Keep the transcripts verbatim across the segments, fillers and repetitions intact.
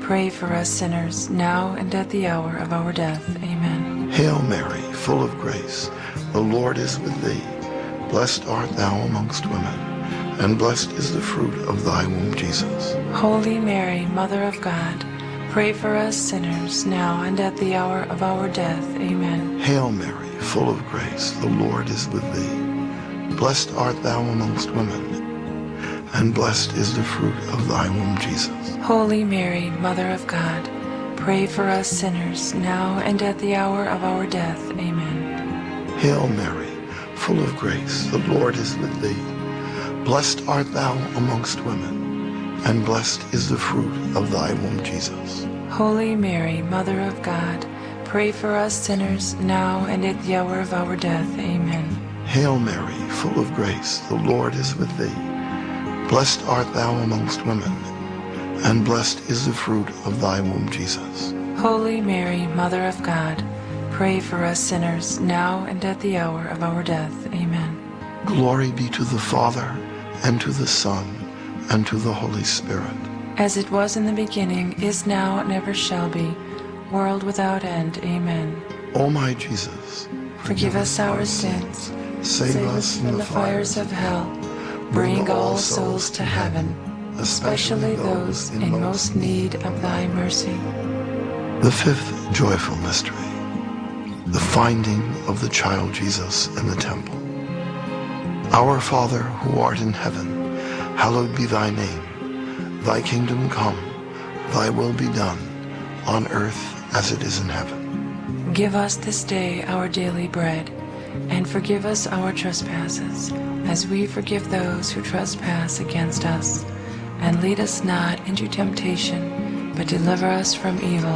pray for us sinners, now and at the hour of our death. Amen. Hail Mary, full of grace, the Lord is with thee. Blessed art thou amongst women, and blessed is the fruit of thy womb, Jesus. Holy Mary, Mother of God, pray for us sinners, now and at the hour of our death. Amen. Hail Mary, full of grace, the Lord is with thee. Blessed art thou amongst women, and blessed is the fruit of thy womb, Jesus. Holy Mary, Mother of God, pray for us sinners, now and at the hour of our death. Amen. Hail Mary, full of grace, the Lord is with thee. Blessed art thou amongst women, and blessed is the fruit of thy womb, Jesus. Holy Mary, Mother of God, pray for us sinners, now and at the hour of our death. Amen. Hail Mary, full of grace, the Lord is with thee. Blessed art thou amongst women, and blessed is the fruit of thy womb, Jesus. Holy Mary, Mother of God, pray for us sinners, now and at the hour of our death. Amen. Glory be to the Father, and to the Son, and to the Holy Spirit. As it was in the beginning, is now, and ever shall be, world without end. Amen. O my Jesus, forgive us our sins, save us from the fires of hell, bring all souls to heaven, especially those in most need of thy mercy. The fifth joyful mystery, the finding of the child Jesus in the temple. Our Father, who art in heaven, hallowed be thy name. Thy kingdom come, thy will be done, on earth as it is in heaven. Give us this day our daily bread, and forgive us our trespasses, as we forgive those who trespass against us. And lead us not into temptation, but deliver us from evil.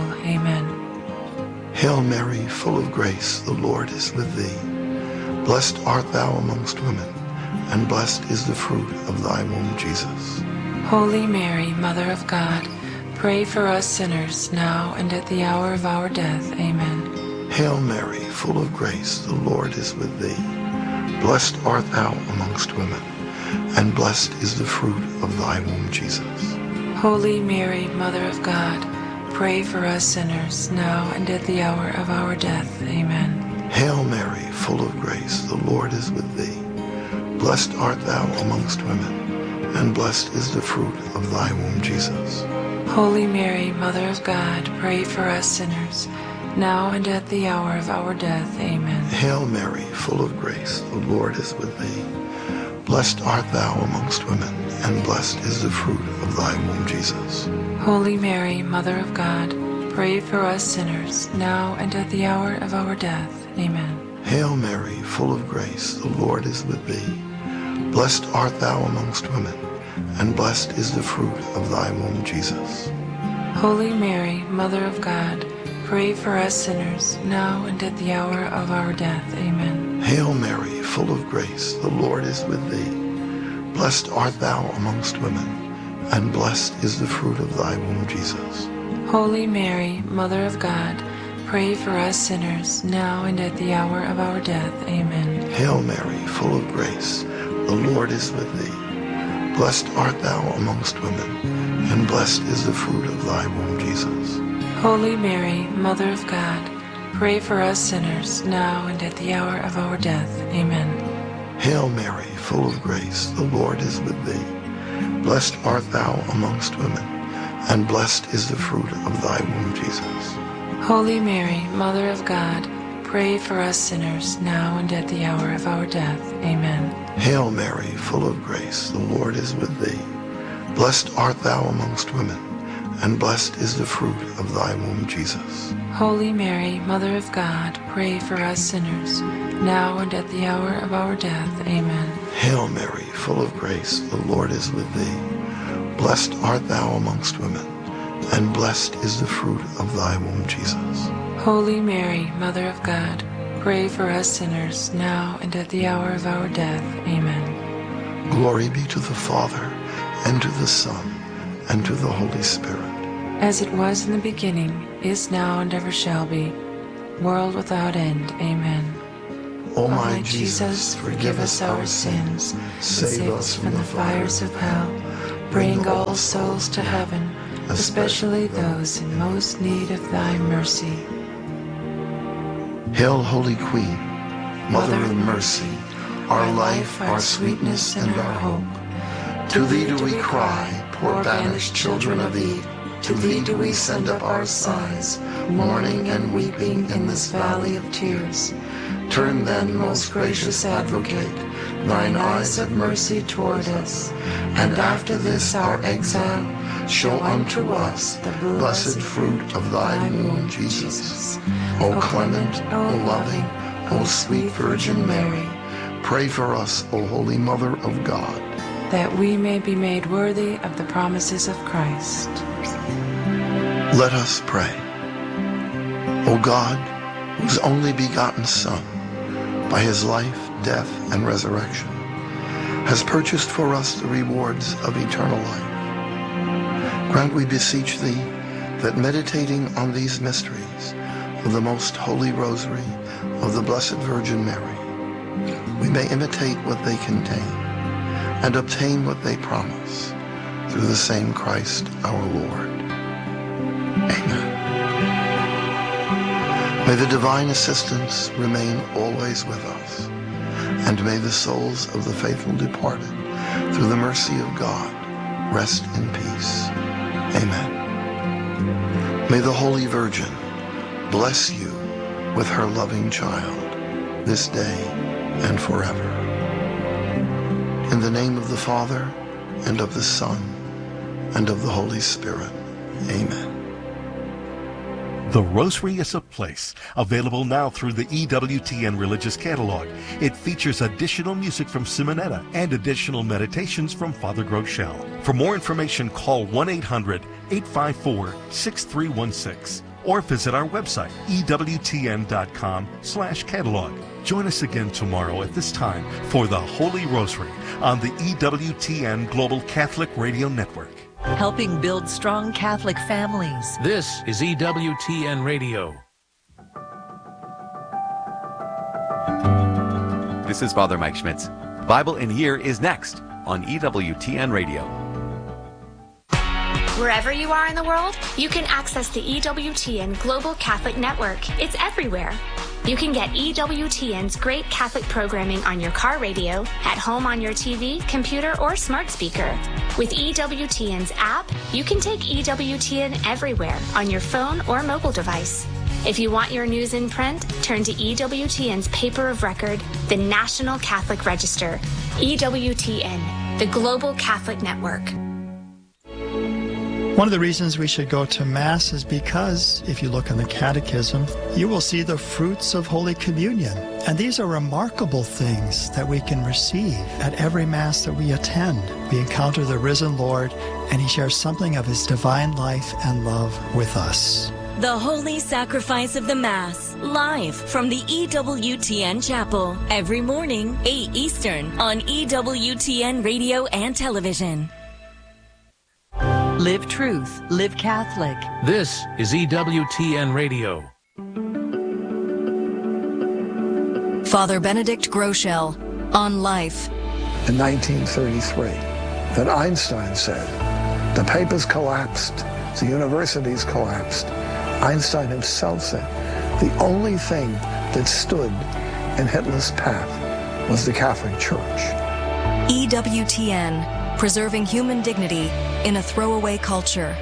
Amen. Hail Mary, full of grace, the Lord is with thee. Blessed art thou amongst women, and blessed is the fruit of thy womb, Jesus. Holy Mary, Mother of God, pray for us sinners, now and at the hour of our death. Amen. Hail Mary, full of grace, the Lord is with thee. Blessed art thou amongst women, and blessed is the fruit of thy womb, Jesus. Holy Mary, Mother of God, pray for us sinners, now and at the hour of our death. Amen. Hail Mary, full of grace, the Lord is with thee. Blessed art thou amongst women, and blessed is the fruit of thy womb, Jesus. Holy Mary, Mother of God, pray for us sinners, now and at the hour of our death. Amen. Hail Mary, full of grace, the Lord is with thee. Blessed art thou amongst women, and blessed is the fruit of thy womb, Jesus. Holy Mary, Mother of God, pray for us sinners, now and at the hour of our death. Amen. Hail Mary, full of grace, the Lord is with thee. Blessed art thou amongst women, and blessed is the fruit of thy womb, Jesus. Holy Mary, Mother of God, pray for us sinners, now and at the hour of our death. Amen. Hail Mary, full of grace, the Lord is with thee. Blessed art thou amongst women, and blessed is the fruit of thy womb, Jesus. Holy Mary, Mother of God, pray for us sinners, now and at the hour of our death. Amen. Hail Mary, full of grace, the Lord is with thee. Blessed art thou amongst women, and blessed is the fruit of thy womb, Jesus. Holy Mary, Mother of God, pray for us sinners, now and at the hour of our death. Amen. Hail Mary, full of grace, the Lord is with thee. Blessed art thou amongst women, and blessed is the fruit of thy womb, Jesus. Holy Mary, Mother of God, pray for us sinners, now and at the hour of our death. Amen. Hail Mary, full of grace, the Lord is with thee. Blessed art thou amongst women, and blessed is the fruit of thy womb, Jesus. Holy Mary, Mother of God, pray for us sinners, now and at the hour of our death. Amen. Hail Mary, full of grace, the Lord is with thee. Blessed art thou amongst women, and blessed is the fruit of thy womb, Jesus. Holy Mary, Mother of God, pray for us sinners, now and at the hour of our death. Amen. Glory be to the Father, and to the Son, and to the Holy Spirit. As it was in the beginning, is now, and ever shall be, world without end. Amen. O my Jesus, forgive us our sins, save us from the fires of hell, bring all souls to heaven, especially those in most need of thy mercy. Hail, Holy Queen, Mother of mercy, our life, our sweetness, and our hope. To thee do we cry, poor banished children of Eve. To thee do we send up our sighs, mourning and weeping in this valley of tears. Turn then, most gracious Advocate, thine eyes of mercy toward us, and after this our exile, show unto us the blessed fruit of thy womb, Jesus. O clement, O loving, O sweet Virgin Mary, pray for us, O Holy Mother of God, that we may be made worthy of the promises of Christ. Let us pray. O God, whose only begotten Son, by his life, death, and resurrection, has purchased for us the rewards of eternal life, grant, we beseech thee, that meditating on these mysteries of the most holy rosary of the Blessed Virgin Mary, we may imitate what they contain and obtain what they promise, through the same Christ our Lord. Amen. May the divine assistance remain always with us, and may the souls of the faithful departed, through the mercy of God, rest in peace. Amen. May the Holy Virgin bless you with her loving child, this day and forever. In the name of the Father, and of the Son, and of the Holy Spirit. Amen. The Rosary is a Place, available now through the E W T N Religious Catalog. It features additional music from Simonetta and additional meditations from Father Groeschel. For more information, call one eight hundred, eight five four, six three one six or visit our website, E W T N dot com slash catalog. Join us again tomorrow at this time for the Holy Rosary on the E W T N Global Catholic Radio Network. Helping build strong Catholic families. This is E W T N Radio. This is Father Mike Schmitz. Bible in a Year is next on E W T N Radio. Wherever you are in the world, you can access the E W T N Global Catholic Network. It's everywhere. You can get E W T N's great Catholic programming on your car radio, at home on your T V, computer, or smart speaker. With E W T N's app, you can take E W T N everywhere on your phone or mobile device. If you want your news in print, turn to E W T N's paper of record, the National Catholic Register. E W T N, the Global Catholic Network. One of the reasons we should go to Mass is because, if you look in the Catechism, you will see the fruits of Holy Communion. And these are remarkable things that we can receive at every Mass that we attend. We encounter the risen Lord, and He shares something of His divine life and love with us. The Holy Sacrifice of the Mass, live from the E W T N Chapel, every morning, eight Eastern, on E W T N Radio and Television. Live truth, live Catholic. This is E W T N Radio. Father Benedict Groeschel on life. In nineteen thirty-three, that Einstein said, the papers collapsed, the universities collapsed. Einstein himself said, the only thing that stood in Hitler's path was the Catholic Church. E W T N, preserving human dignity in a throwaway culture.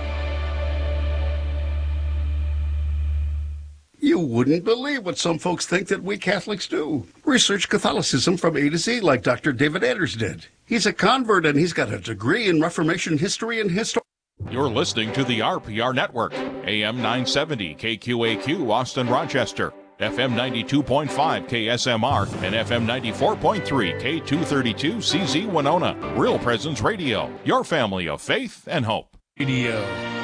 You wouldn't believe what some folks think that we Catholics do. Research Catholicism from A to Z like Doctor David Anders did. He's a convert and he's got a degree in Reformation history and history. You're listening to the R P R Network, A M nine seventy K Q A Q Austin Rochester, F M ninety-two point five K S M R, and F M ninety-four point three K two thirty-two C Z Winona. Real Presence Radio, your family of faith and hope. Radio.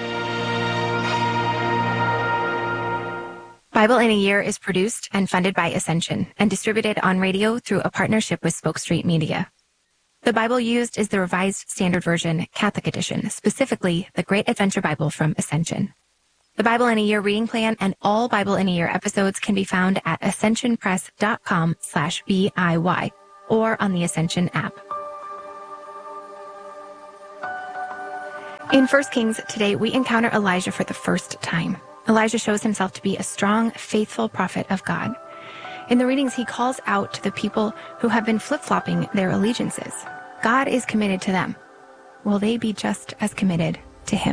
Bible in a Year is produced and funded by Ascension and distributed on radio through a partnership with Spoke Street Media. The Bible used is the Revised Standard Version Catholic Edition, specifically the Great Adventure Bible from Ascension. The Bible in a Year reading plan and all Bible in a Year episodes can be found at ascensionpress.com slash BIY or on the Ascension app. In First Kings today, we encounter Elijah for the first time. Elijah shows himself to be a strong, faithful prophet of God. In the readings, he calls out to the people who have been flip-flopping their allegiances. God is committed to them. Will they be just as committed to him?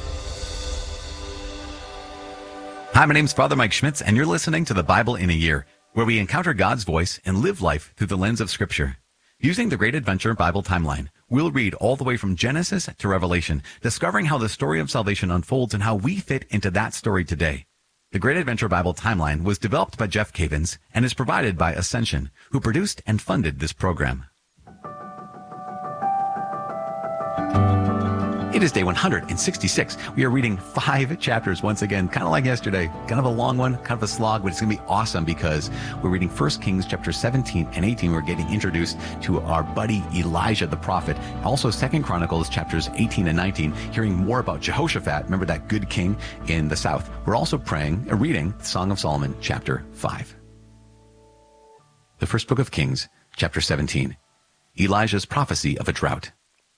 Hi, my name's Father Mike Schmitz, and you're listening to the Bible in a Year, where we encounter God's voice and live life through the lens of Scripture. Using the Great Adventure Bible Timeline, we'll read all the way from Genesis to Revelation, discovering how the story of salvation unfolds and how we fit into that story today. The Great Adventure Bible Timeline was developed by Jeff Cavins and is provided by Ascension, who produced and funded this program. It is day one hundred sixty-six. We are reading five chapters once again, kind of like yesterday. Kind of a long one, kind of a slog, but it's going to be awesome because we're reading First Kings chapter seventeen and eighteen. We're getting introduced to our buddy Elijah the prophet. Also Second Chronicles chapters eighteen and nineteen, hearing more about Jehoshaphat. Remember that good king in the south. We're also praying, uh, reading Song of Solomon chapter five. The first book of Kings, chapter seventeen. Elijah's prophecy of a drought.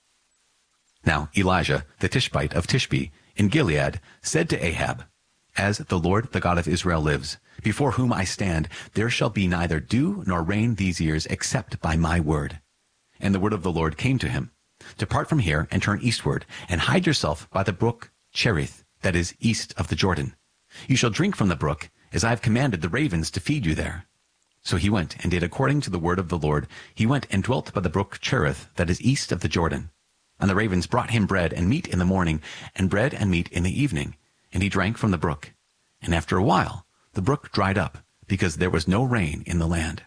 Now Elijah, the Tishbite of Tishbe, in Gilead, said to Ahab, As the Lord, the God of Israel, lives, before whom I stand, there shall be neither dew nor rain these years, except by my word. And the word of the Lord came to him, Depart from here and turn eastward, and hide yourself by the brook Cherith, that is east of the Jordan. You shall drink from the brook, as I have commanded the ravens to feed you there. So he went and did according to the word of the Lord. He went and dwelt by the brook Cherith, that is east of the Jordan. And the ravens brought him bread and meat in the morning, and bread and meat in the evening. And he drank from the brook. And after a while, the brook dried up, because there was no rain in the land.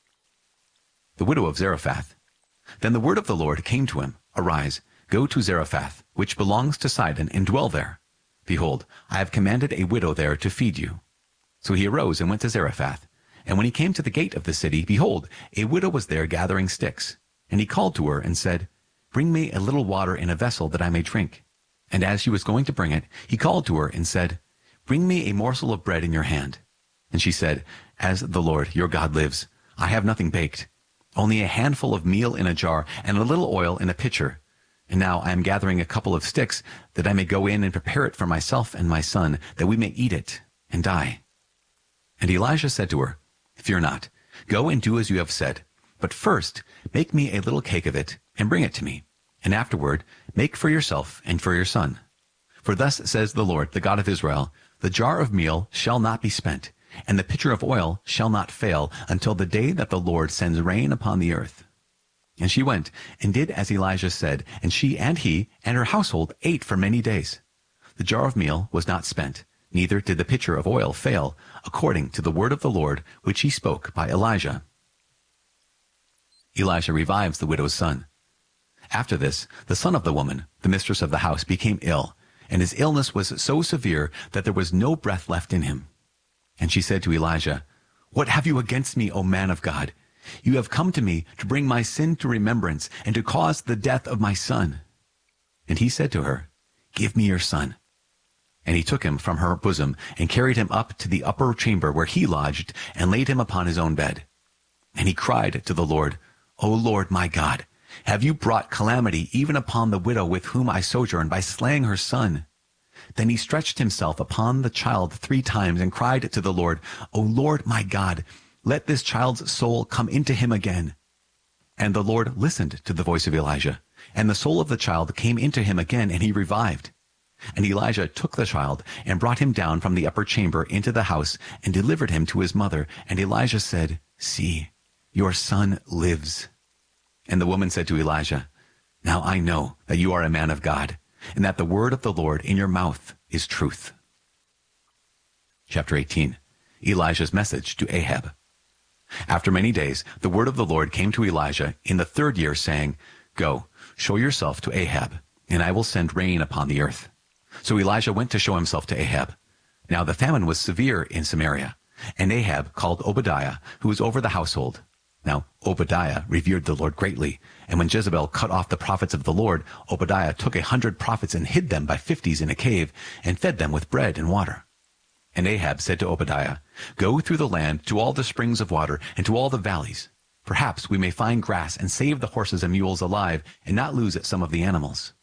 The widow of Zarephath. Then the word of the Lord came to him, Arise, go to Zarephath, which belongs to Sidon, and dwell there. Behold, I have commanded a widow there to feed you. So he arose and went to Zarephath. And when he came to the gate of the city, behold, a widow was there gathering sticks. And he called to her and said, Bring me a little water in a vessel that I may drink. And as she was going to bring it, he called to her and said, Bring me a morsel of bread in your hand. And she said, As the Lord your God lives, I have nothing baked, only a handful of meal in a jar and a little oil in a pitcher. And now I am gathering a couple of sticks, that I may go in and prepare it for myself and my son, that we may eat it and die. And Elijah said to her, Fear not, go and do as you have said. But first, make me a little cake of it, and bring it to me. And afterward, make for yourself and for your son. For thus says the Lord, the God of Israel, The jar of meal shall not be spent, and the pitcher of oil shall not fail, until the day that the Lord sends rain upon the earth. And she went, and did as Elijah said, and she and he and her household ate for many days. The jar of meal was not spent, neither did the pitcher of oil fail, according to the word of the Lord, which he spoke by Elijah. Elijah revives the widow's son. After this, the son of the woman, the mistress of the house, became ill, and his illness was so severe that there was no breath left in him. And she said to Elijah, What have you against me, O man of God? You have come to me to bring my sin to remembrance, and to cause the death of my son. And he said to her, Give me your son. And he took him from her bosom, and carried him up to the upper chamber where he lodged, and laid him upon his own bed. And he cried to the Lord, O Lord my God, have you brought calamity even upon the widow with whom I sojourn by slaying her son? Then he stretched himself upon the child three times and cried to the Lord, O Lord my God, let this child's soul come into him again. And the Lord listened to the voice of Elijah, and the soul of the child came into him again, and he revived. And Elijah took the child and brought him down from the upper chamber into the house and delivered him to his mother. And Elijah said, See, your son lives. And the woman said to Elijah, Now I know that you are a man of God, and that the word of the Lord in your mouth is truth. Chapter eighteen. Elijah's message to Ahab. After many days, the word of the Lord came to Elijah in the third year, saying, Go, show yourself to Ahab, and I will send rain upon the earth. So Elijah went to show himself to Ahab. Now the famine was severe in Samaria, and Ahab called Obadiah, who was over the household. Now Obadiah revered the Lord greatly, and when Jezebel cut off the prophets of the Lord, Obadiah took a hundred prophets and hid them by fifties in a cave, and fed them with bread and water. And Ahab said to Obadiah, Go through the land to all the springs of water and to all the valleys. Perhaps we may find grass and save the horses and mules alive, and not lose some of the animals.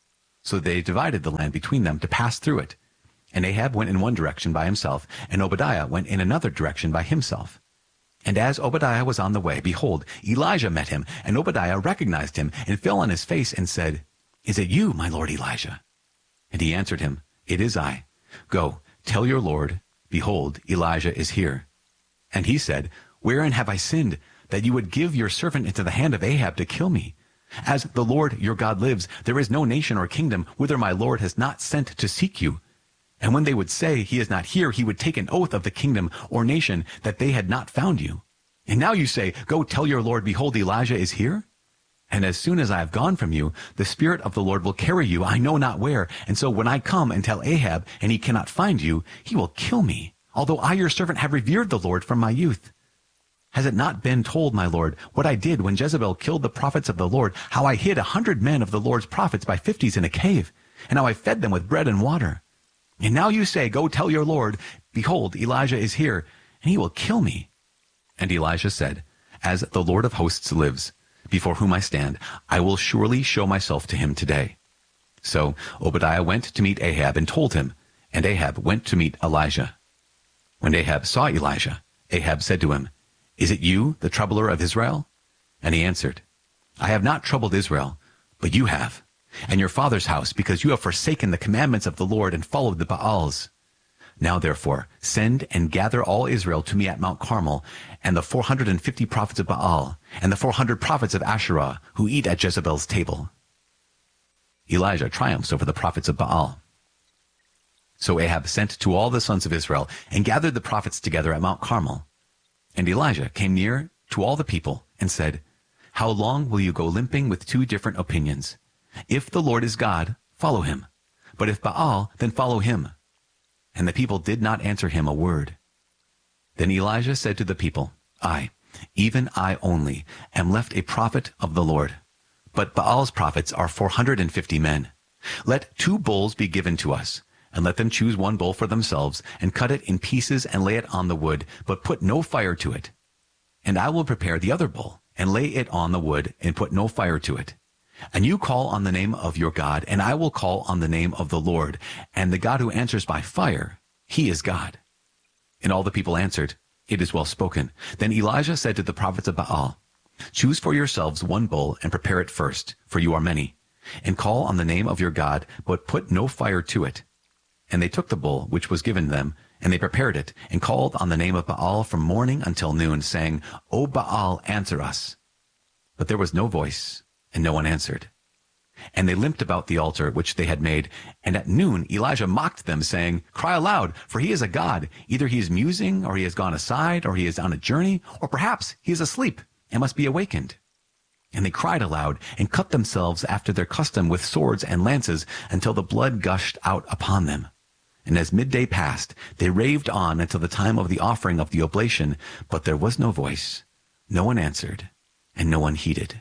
So they divided the land between them to pass through it. And Ahab went in one direction by himself, and Obadiah went in another direction by himself. And as Obadiah was on the way, behold, Elijah met him, and Obadiah recognized him, and fell on his face, and said, Is it you, my lord Elijah? And he answered him, It is I. Go, tell your lord, behold, Elijah is here. And he said, Wherein have I sinned, that you would give your servant into the hand of Ahab to kill me? As the Lord your God lives, there is no nation or kingdom whither my lord has not sent to seek you. And when they would say, He is not here, he would take an oath of the kingdom or nation that they had not found you. And now you say, Go tell your lord, behold, Elijah is here? And as soon as I have gone from you, the Spirit of the Lord will carry you, I know not where. And so when I come and tell Ahab, and he cannot find you, he will kill me, although I your servant have revered the Lord from my youth. Has it not been told, my lord, what I did when Jezebel killed the prophets of the Lord, how I hid a hundred men of the Lord's prophets by fifties in a cave, and how I fed them with bread and water? And now you say, Go tell your lord, behold, Elijah is here, and he will kill me. And Elijah said, As the Lord of hosts lives, before whom I stand, I will surely show myself to him today. So Obadiah went to meet Ahab and told him, and Ahab went to meet Elijah. When Ahab saw Elijah, Ahab said to him, Is it you, the troubler of Israel? And he answered, I have not troubled Israel, but you have, and your father's house, because you have forsaken the commandments of the Lord and followed the Baals. Now therefore, send and gather all Israel to me at Mount Carmel, and the four hundred and fifty prophets of Baal, and the four hundred prophets of Asherah, who eat at Jezebel's table. Elijah triumphs over the prophets of Baal. So Ahab sent to all the sons of Israel, and gathered the prophets together at Mount Carmel. And Elijah came near to all the people, and said, How long will you go limping with two different opinions? If the Lord is God, follow him. But if Baal, then follow him. And the people did not answer him a word. Then Elijah said to the people, I, even I only, am left a prophet of the Lord. But Baal's prophets are four hundred and fifty men. Let two bulls be given to us, and let them choose one bull for themselves, and cut it in pieces and lay it on the wood, but put no fire to it. And I will prepare the other bull, and lay it on the wood, and put no fire to it. And you call on the name of your God, and I will call on the name of the Lord, and the God who answers by fire, he is God. And all the people answered, It is well spoken. Then Elijah said to the prophets of Baal, Choose for yourselves one bull, and prepare it first, for you are many, and call on the name of your God, but put no fire to it. And they took the bull which was given them, and they prepared it, and called on the name of Baal from morning until noon, saying, O Baal, answer us. But there was no voice, and no one answered. And they limped about the altar which they had made. And at noon Elijah mocked them, saying, Cry aloud, for he is a god. Either he is musing, or he has gone aside, or he is on a journey, or perhaps he is asleep and must be awakened. And they cried aloud, and cut themselves after their custom with swords and lances, until the blood gushed out upon them. And as midday passed, they raved on until the time of the offering of the oblation, but there was no voice, no one answered, and no one heeded.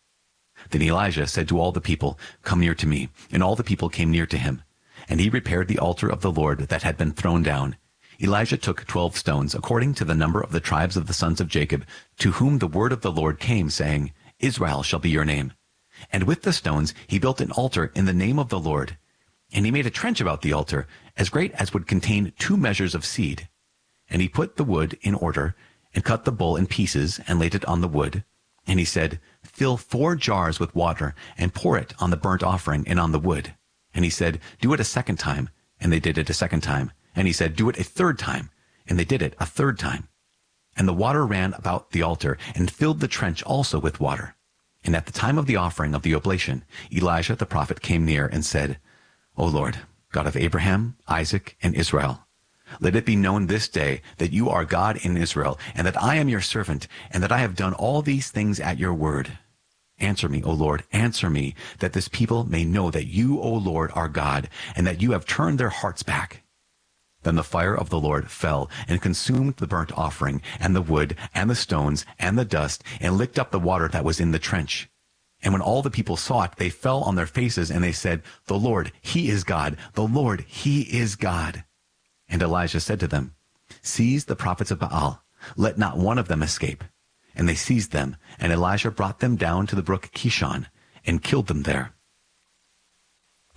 Then Elijah said to all the people, Come near to me. And all the people came near to him. And he repaired the altar of the Lord that had been thrown down. Elijah took twelve stones, according to the number of the tribes of the sons of Jacob, to whom the word of the Lord came, saying, Israel shall be your name. And with the stones he built an altar in the name of the Lord. And he made a trench about the altar, as great as would contain two measures of seed. And he put the wood in order, and cut the bull in pieces, and laid it on the wood. And he said, Fill four jars with water, and pour it on the burnt offering and on the wood. And he said, Do it a second time. And they did it a second time. And he said, Do it a third time. And they did it a third time. And the water ran about the altar, and filled the trench also with water. And at the time of the offering of the oblation, Elijah the prophet came near and said, O Lord, God of Abraham, Isaac, and Israel, let it be known this day that you are God in Israel, and that I am your servant, and that I have done all these things at your word. Answer me, O Lord, answer me, that this people may know that you, O Lord, are God, and that you have turned their hearts back. Then the fire of the Lord fell and consumed the burnt offering, and the wood, and the stones, and the dust, and licked up the water that was in the trench. And when all the people saw it, they fell on their faces, and they said, The Lord, he is God. The Lord, he is God. And Elijah said to them, Seize the prophets of Baal. Let not one of them escape. And they seized them, and Elijah brought them down to the brook Kishon, and killed them there.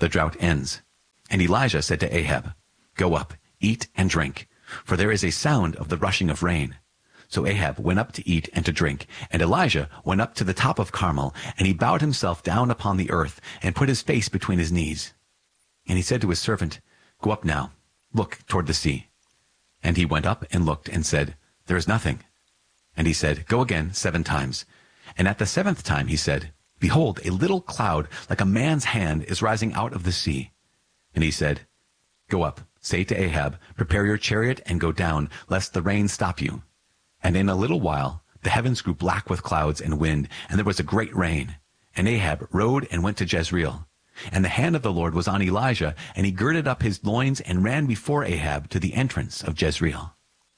the drought ends. And Elijah said to Ahab, "Go up, eat and drink, for there is a sound of the rushing of rain." So Ahab went up to eat and to drink, and Elijah went up to the top of Carmel, and he bowed himself down upon the earth, and put his face between his knees. And he said to his servant, "Go up now, look toward the sea." And he went up and looked, and said, "There is nothing." And he said, "Go again seven times." And at the seventh time he said, "Behold, a little cloud like a man's hand is rising out of the sea." And he said, "Go up, say to Ahab, prepare your chariot and go down, lest the rain stop you." And in a little while the heavens grew black with clouds and wind, and there was a great rain. And Ahab rode and went to Jezreel. And the hand of the Lord was on Elijah, and he girded up his loins and ran before Ahab to the entrance of Jezreel.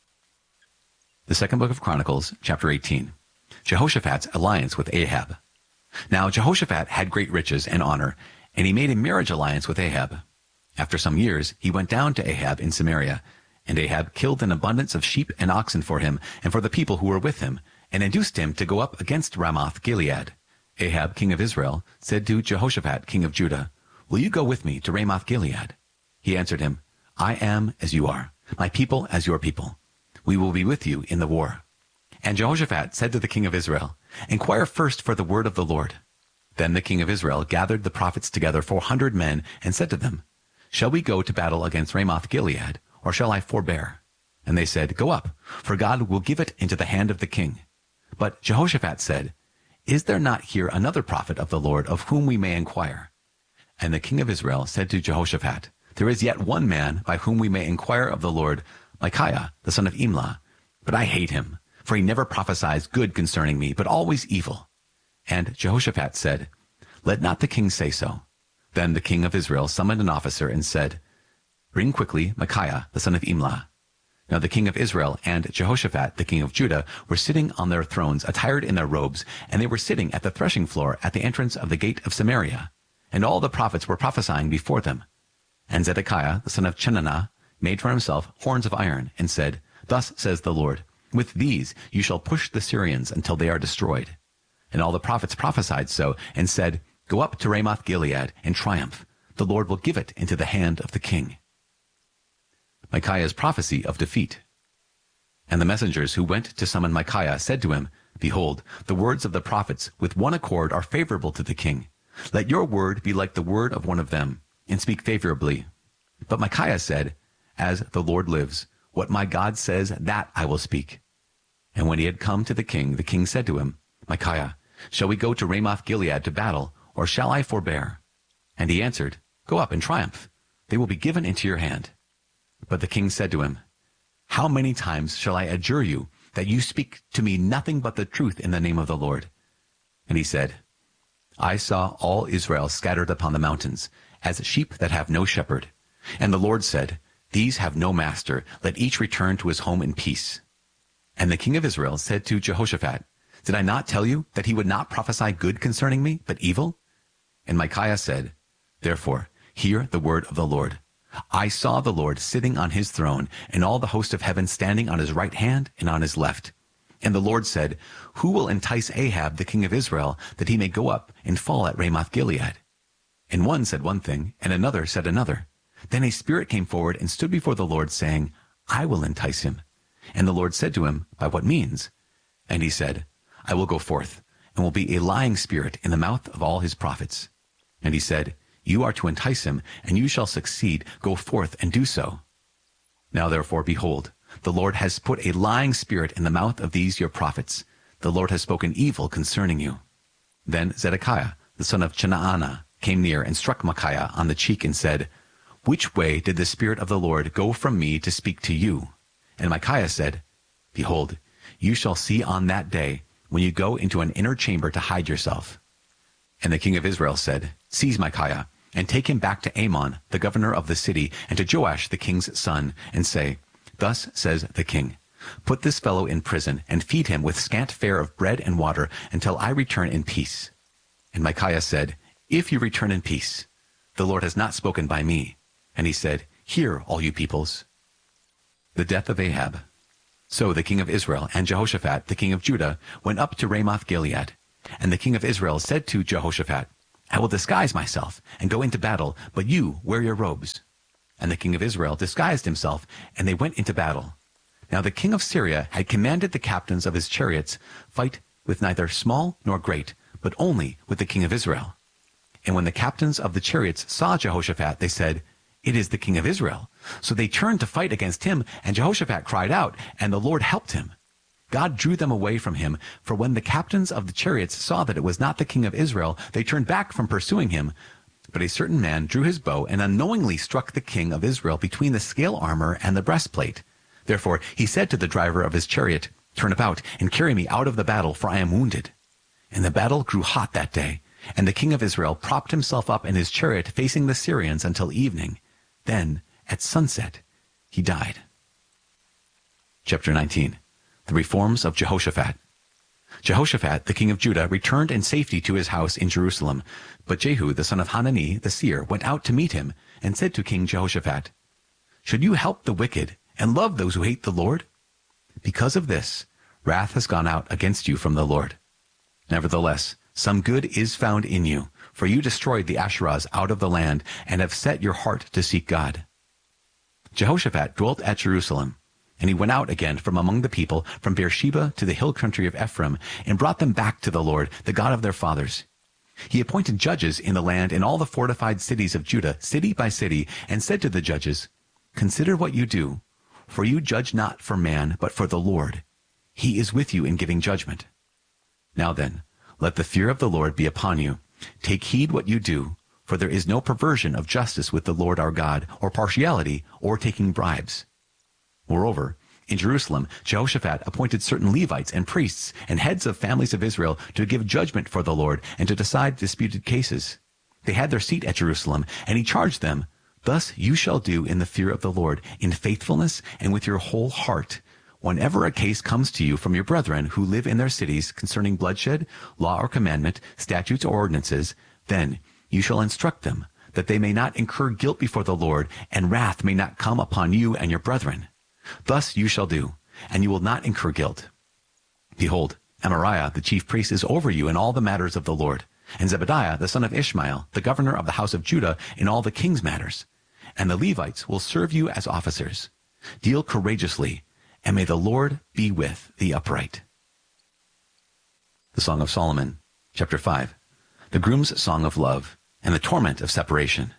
The second book of Chronicles, chapter eighteen. Jehoshaphat's alliance with Ahab. Now Jehoshaphat had great riches and honor, and he made a marriage alliance with Ahab. After some years he went down to Ahab in Samaria, and Ahab killed an abundance of sheep and oxen for him and for the people who were with him, and induced him to go up against Ramoth Gilead. Ahab, king of Israel, said to Jehoshaphat, king of Judah, "Will you go with me to Ramoth Gilead?" He answered him, "I am as you are, my people as your people. We will be with you in the war." And Jehoshaphat said to the king of Israel, "Inquire first for the word of the Lord." Then the king of Israel gathered the prophets together four hundred men, and said to them, "Shall we go to battle against Ramoth Gilead, or shall I forbear?" And they said, "Go up, for God will give it into the hand of the king." But Jehoshaphat said, "Is there not here another prophet of the Lord of whom we may inquire?" And the king of Israel said to Jehoshaphat, "There is yet one man by whom we may inquire of the Lord, Micaiah, the son of Imlah. But I hate him, for he never prophesies good concerning me, but always evil." And Jehoshaphat said, "Let not the king say so." Then the king of Israel summoned an officer and said, "Bring quickly Micaiah, the son of Imlah." Now the king of Israel and Jehoshaphat, the king of Judah, were sitting on their thrones, attired in their robes, and they were sitting at the threshing floor at the entrance of the gate of Samaria. And all the prophets were prophesying before them. And Zedekiah, the son of Chenaanah, made for himself horns of iron, and said, "Thus says the Lord, with these you shall push the Syrians until they are destroyed." And all the prophets prophesied so, and said, "Go up to Ramoth Gilead and triumph. The Lord will give it into the hand of the king." Micaiah's prophecy of defeat. And the messengers who went to summon Micaiah said to him, "Behold, the words of the prophets with one accord are favorable to the king. Let your word be like the word of one of them, and speak favorably." But Micaiah said, "As the Lord lives, what my God says, that I will speak." And when he had come to the king, the king said to him, "Micaiah, shall we go to Ramoth Gilead to battle, or shall I forbear?" And he answered, "Go up and triumph. They will be given into your hand." But the king said to him, "How many times shall I adjure you that you speak to me nothing but the truth in the name of the Lord?" And he said, "I saw all Israel scattered upon the mountains, as sheep that have no shepherd. And the Lord said, These have no master. Let each return to his home in peace." And the king of Israel said to Jehoshaphat, "Did I not tell you that he would not prophesy good concerning me, but evil?" And Micaiah said, "Therefore, hear the word of the Lord. I saw the Lord sitting on his throne, and all the host of heaven standing on his right hand and on his left. And the Lord said, Who will entice Ahab the king of Israel, that he may go up and fall at Ramoth Gilead?" And one said one thing, and another said another. Then a spirit came forward and stood before the Lord, saying, "I will entice him." And the Lord said to him, "By what means?" And he said, "I will go forth, and will be a lying spirit in the mouth of all his prophets." And he said, "You are to entice him, and you shall succeed. Go forth and do so." Now therefore, behold, the Lord has put a lying spirit in the mouth of these your prophets. The Lord has spoken evil concerning you. Then Zedekiah, the son of Chenaanah, came near and struck Micaiah on the cheek and said, "Which way did the Spirit of the Lord go from me to speak to you?" And Micaiah said, "Behold, you shall see on that day, when you go into an inner chamber to hide yourself." And the king of Israel said, "Seize Micaiah, and take him back to Amon, the governor of the city, and to Joash the king's son, and say, Thus says the king, Put this fellow in prison, and feed him with scant fare of bread and water, until I return in peace." And Micaiah said, "If you return in peace, the Lord has not spoken by me." And he said, "Hear, all you peoples." The death of Ahab. So the king of Israel and Jehoshaphat, the king of Judah, went up to Ramoth Gilead. And the king of Israel said to Jehoshaphat, I will disguise myself and go into battle, but you wear your robes." And the king of Israel disguised himself, and they went into battle. Now the king of Syria had commanded the captains of his chariots, "Fight with neither small nor great, but only with the king of Israel." And when the captains of the chariots saw Jehoshaphat, they said, "It is the king of Israel." So they turned to fight against him, and Jehoshaphat cried out, and the Lord helped him. God drew them away from him, for when the captains of the chariots saw that it was not the king of Israel, they turned back from pursuing him. But a certain man drew his bow and unknowingly struck the king of Israel between the scale armor and the breastplate. Therefore he said to the driver of his chariot, "Turn about and carry me out of the battle, for I am wounded." And the battle grew hot that day, and the king of Israel propped himself up in his chariot facing the Syrians until evening. Then, at sunset, he died. Chapter nineteen. The reforms of Jehoshaphat. Jehoshaphat, the king of Judah, returned in safety to his house in Jerusalem. But Jehu, the son of Hanani, the seer, went out to meet him and said to King Jehoshaphat, "Should you help the wicked and love those who hate the Lord? Because of this, wrath has gone out against you from the Lord. Nevertheless, some good is found in you, for you destroyed the Asherahs out of the land and have set your heart to seek God." Jehoshaphat dwelt at Jerusalem. And he went out again from among the people, from Beersheba to the hill country of Ephraim, and brought them back to the Lord, the God of their fathers. He appointed judges in the land in all the fortified cities of Judah, city by city, and said to the judges, "Consider what you do, for you judge not for man, but for the Lord. He is with you in giving judgment. Now then, let the fear of the Lord be upon you. Take heed what you do, for there is no perversion of justice with the Lord our God, or partiality, or taking bribes." Moreover, in Jerusalem, Jehoshaphat appointed certain Levites and priests and heads of families of Israel to give judgment for the Lord and to decide disputed cases. They had their seat at Jerusalem, and he charged them, "Thus you shall do in the fear of the Lord, in faithfulness and with your whole heart, whenever a case comes to you from your brethren who live in their cities concerning bloodshed, law or commandment, statutes or ordinances, then you shall instruct them, that they may not incur guilt before the Lord, and wrath may not come upon you and your brethren. Thus you shall do, and you will not incur guilt. Behold, Amariah the chief priest is over you in all the matters of the Lord, and Zebediah the son of Ishmael, the governor of the house of Judah, in all the king's matters. And the Levites will serve you as officers. Deal courageously, and may the Lord be with the upright." The Song of Solomon, chapter five. The groom's song of love, and the torment of separation.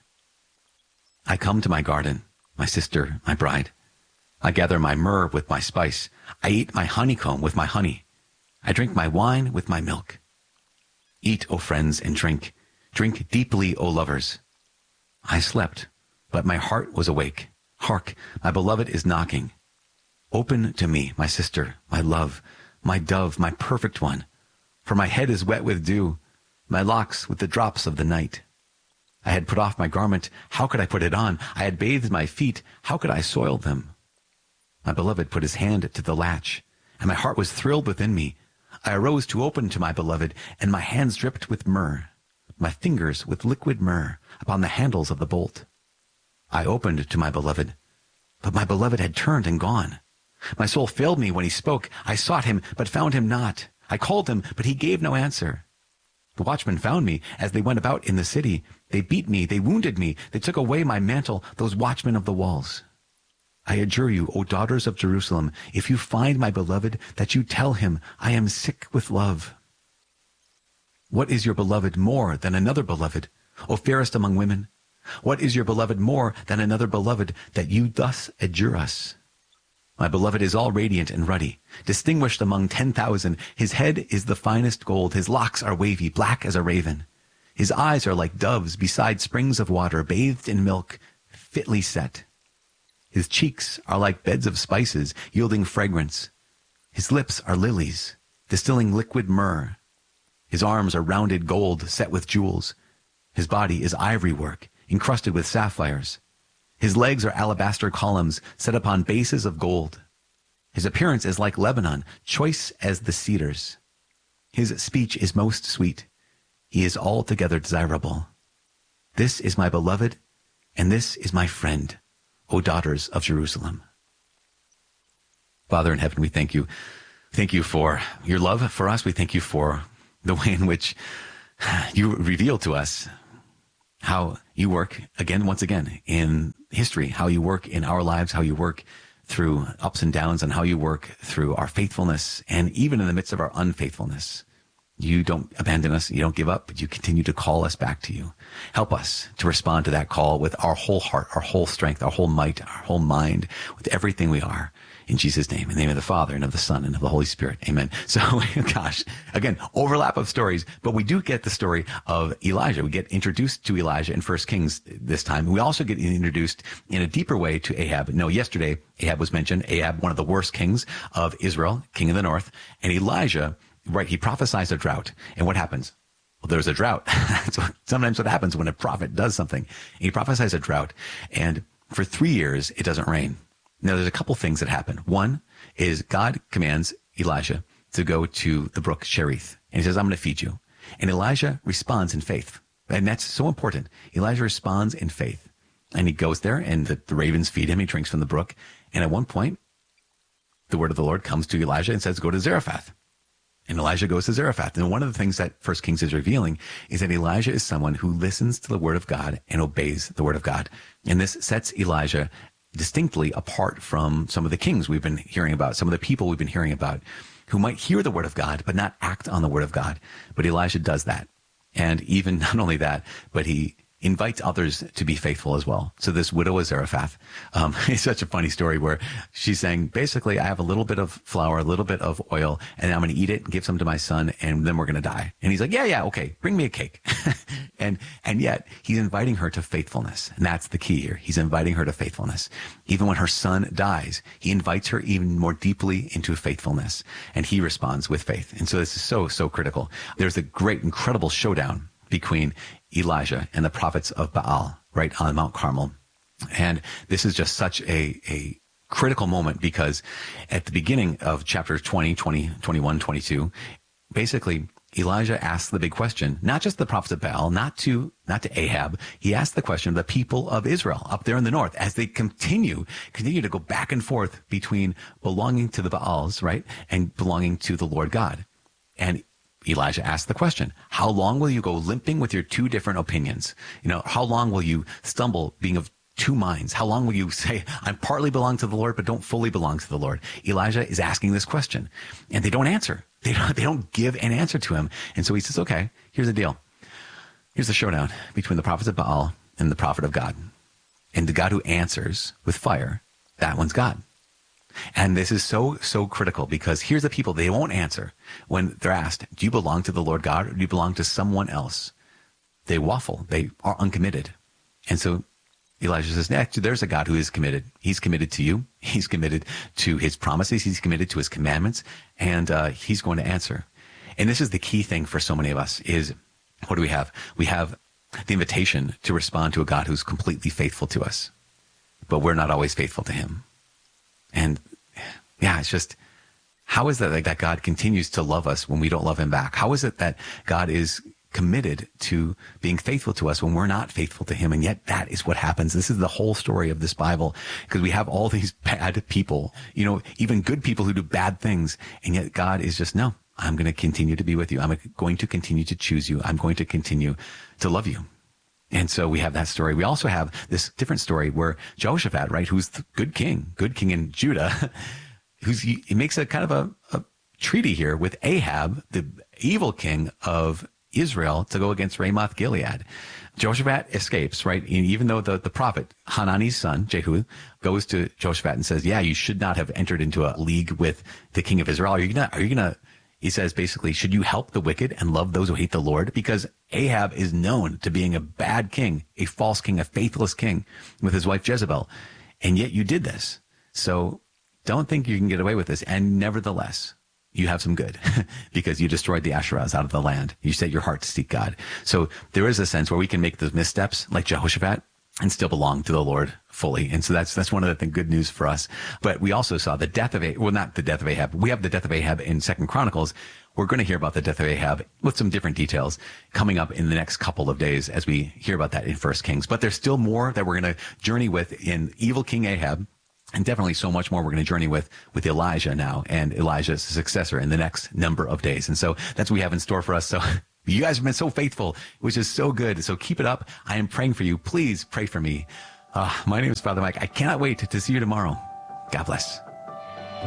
I come to my garden, my sister, my bride. I gather my myrrh with my spice. I eat my honeycomb with my honey. I drink my wine with my milk. Eat, O friends, and drink. Drink deeply, O lovers. I slept, but my heart was awake. Hark, my beloved is knocking. Open to me, my sister, my love, my dove, my perfect one. For my head is wet with dew, my locks with the drops of the night. I had put off my garment, how could I put it on? I had bathed my feet, how could I soil them? My beloved put his hand to the latch, and my heart was thrilled within me. I arose to open to my beloved, and my hands dripped with myrrh, my fingers with liquid myrrh upon the handles of the bolt. I opened to my beloved, but my beloved had turned and gone. My soul failed me when he spoke. I sought him, but found him not. I called him, but he gave no answer. The watchmen found me as they went about in the city. They beat me, they wounded me, they took away my mantle, those watchmen of the walls. I adjure you, O daughters of Jerusalem, if you find my beloved, that you tell him, I am sick with love. What is your beloved more than another beloved, O fairest among women? What is your beloved more than another beloved, that you thus adjure us? My beloved is all radiant and ruddy, distinguished among ten thousand. His head is the finest gold, his locks are wavy, black as a raven. His eyes are like doves beside springs of water, bathed in milk, fitly set. His cheeks are like beds of spices, yielding fragrance. His lips are lilies, distilling liquid myrrh. His arms are rounded gold, set with jewels. His body is ivory work, encrusted with sapphires. His legs are alabaster columns, set upon bases of gold. His appearance is like Lebanon, choice as the cedars. His speech is most sweet. He is altogether desirable. This is my beloved, and this is my friend, O daughters of Jerusalem. Father in heaven, we thank you. Thank you for your love for us. We thank you for the way in which you reveal to us how you work again, once again, in history, how you work in our lives, how you work through ups and downs, and how you work through our faithfulness, and even in the midst of our unfaithfulness. You don't abandon us, you don't give up, but you continue to call us back to you. Help us to respond to that call with our whole heart, our whole strength, our whole might, our whole mind, with everything we are. In Jesus' name, in the name of the Father, and of the Son, and of the Holy Spirit. Amen. So, gosh, again, overlap of stories, but we do get the story of Elijah. We get introduced to Elijah in First Kings this time. We also get introduced in a deeper way to Ahab. No, yesterday, Ahab was mentioned. Ahab, one of the worst kings of Israel, king of the north. And Elijah, right, he prophesies a drought. And what happens? Well, there's a drought. So sometimes what happens when a prophet does something, he prophesies a drought. And for three years, it doesn't rain. Now, there's a couple things that happen. One is God commands Elijah to go to the brook Cherith, and he says, I'm going to feed you. And Elijah responds in faith. And that's so important. Elijah responds in faith. And he goes there, and the, the ravens feed him. He drinks from the brook. And at one point, the word of the Lord comes to Elijah and says, go to Zarephath. And Elijah goes to Zarephath. And one of the things that First Kings is revealing is that Elijah is someone who listens to the word of God and obeys the word of God. And this sets Elijah distinctly apart from some of the kings we've been hearing about, some of the people we've been hearing about, who might hear the word of God, but not act on the word of God. But Elijah does that. And even not only that, but he invites others to be faithful as well. So this widow of Zarephath, um, it's such a funny story where she's saying, basically, I have a little bit of flour, a little bit of oil, and I'm going to eat it and give some to my son, and then we're going to die. And he's like, yeah, yeah, okay, bring me a cake. and and yet he's inviting her to faithfulness. And that's the key here. He's inviting her to faithfulness. Even when her son dies, he invites her even more deeply into faithfulness. And he responds with faith. And so this is so, so critical. There's a great, incredible showdown between Elijah and the prophets of Baal, right on Mount Carmel. And this is just such a, a critical moment, because at the beginning of chapters twenty, twenty, twenty-one, twenty-two, basically Elijah asks the big question, not just the prophets of Baal, not to, not to Ahab. He asked the question of the people of Israel up there in the north as they continue, continue to go back and forth between belonging to the Baals, right, and belonging to the Lord God. And Elijah asked the question, how long will you go limping with your two different opinions? You know, how long will you stumble being of two minds? How long will you say, I'm partly belong to the Lord, but don't fully belong to the Lord? Elijah is asking this question, and they don't answer. They don't, they don't give an answer to him. And so he says, okay, here's the deal. Here's the showdown between the prophets of Baal and the prophet of God. And the God who answers with fire, that one's God. And this is so, so critical, because here's the people, they won't answer when they're asked, do you belong to the Lord God, or do you belong to someone else? They waffle. They are uncommitted. And so Elijah says, actually, there's a God who is committed. He's committed to you. He's committed to his promises. He's committed to his commandments, and uh, he's going to answer. And this is the key thing for so many of us is, what do we have? We have the invitation to respond to a God who's completely faithful to us, but we're not always faithful to him. And yeah, it's just, how is that like that God continues to love us when we don't love him back? How is it that God is committed to being faithful to us when we're not faithful to him? And yet that is what happens. This is the whole story of this Bible, because we have all these bad people, you know, even good people who do bad things. And yet God is just, no, I'm going to continue to be with you. I'm going to continue to choose you. I'm going to continue to love you. And so we have that story. We also have this different story where Jehoshaphat, right, who's the good king, good king in Judah, who's, he makes a kind of a, a treaty here with Ahab, the evil king of Israel, to go against Ramoth Gilead. Jehoshaphat escapes, right? Even though the, the prophet, Hanani's son, Jehu, goes to Jehoshaphat and says, yeah, you should not have entered into a league with the king of Israel. Are you gonna, are you gonna, he says basically, should you help the wicked and love those who hate the Lord? Because Ahab is known to being a bad king, a false king, a faithless king with his wife Jezebel. And yet you did this. So don't think you can get away with this. And nevertheless, you have some good because you destroyed the Asherahs out of the land. You set your heart to seek God. So there is a sense where we can make those missteps like Jehoshaphat and still belong to the Lord fully. And so that's that's one of the good news for us. But we also saw the death of Ahab. Well, not the death of Ahab. We have the death of Ahab in Second Chronicles. We're going to hear about the death of Ahab with some different details coming up in the next couple of days as we hear about that in First Kings. But there's still more that we're going to journey with in evil King Ahab. And definitely so much more we're going to journey with, with Elijah now and Elijah's successor in the next number of days. And so that's what we have in store for us. So You guys have been so faithful, which is so good. So keep it up. I am praying for you. Please pray for me. Uh, my name is Father Mike. I cannot wait to see you tomorrow. God bless.